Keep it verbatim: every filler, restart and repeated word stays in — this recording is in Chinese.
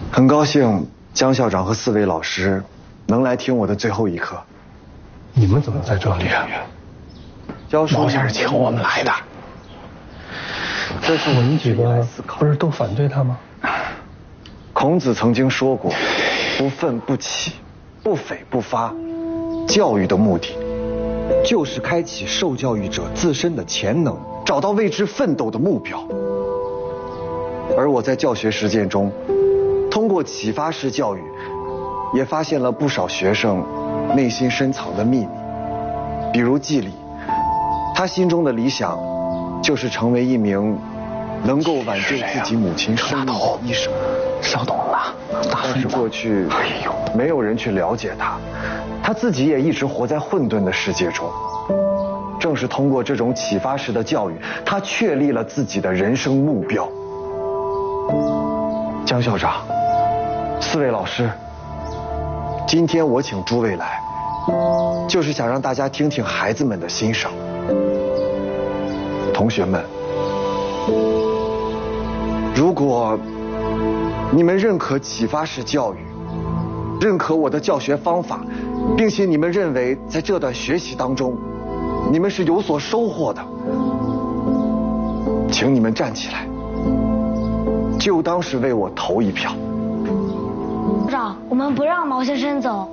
很高兴江校长和四位老师能来听我的最后一课。 你们怎么在这里啊？ 教书毛先生请我们来的。 这是我你几个不是都反对他吗？ 孔子曾经说过，不愤不启，不悱不发。教育的目的，就是开启受教育者自身的潜能，找到为之奋斗的目标。而我在教学实践中，通过启发式教育，也发现了不少学生内心深藏的秘密。比如季礼，他心中的理想就是成为一名能够挽救自己母亲生命的医生。 稍等了， 但是过去没有人去了解他，他自己也一直活在混沌的世界中。正是通过这种启发式的教育，他确立了自己的人生目标。江校长，四位老师，今天我请诸位来，就是想让大家听听孩子们的心声。同学们，如果你们认可启发式教育，认可我的教学方法，并且你们认为在这段学习当中，你们是有所收获的，请你们站起来，就当是为我投一票。 校长，我们不让毛先生走。